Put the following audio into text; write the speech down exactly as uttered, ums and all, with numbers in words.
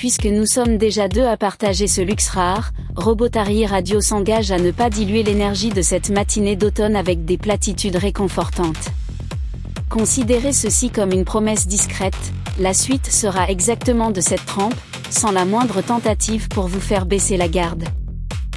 puisque nous sommes déjà deux à partager ce luxe rare, Robotary Radio s'engage à ne pas diluer l'énergie de cette matinée d'automne avec des platitudes réconfortantes. Considérez ceci comme une promesse discrète, la suite sera exactement de cette trempe, sans la moindre tentative pour vous faire baisser la garde.